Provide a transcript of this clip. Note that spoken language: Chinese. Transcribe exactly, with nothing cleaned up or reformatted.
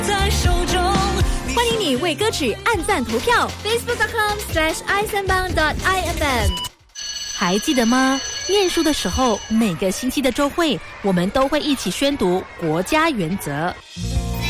在手中。 欢迎你为歌曲按赞投票 ，facebook dot com slash i s a n b a n dot i f m。还记得吗？念书的时候，每个星期的周会，我们都会一起宣读国家原则。